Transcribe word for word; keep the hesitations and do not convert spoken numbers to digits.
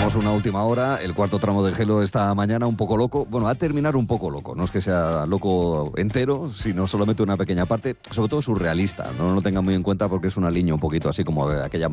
Tenemos una última hora, el cuarto tramo de Gelo esta mañana un poco loco. Bueno, a terminar un poco loco, no es que sea loco entero, sino solamente una pequeña parte, sobre todo surrealista. No lo tengan muy en cuenta porque es una línea un poquito así como de aquella